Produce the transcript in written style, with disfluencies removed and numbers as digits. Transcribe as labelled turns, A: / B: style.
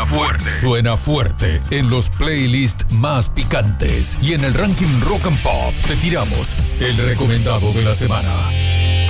A: fuerte.
B: Suena fuerte en los playlists más picantes. Y en el ranking Rock and Pop te tiramos el recomendado de la semana.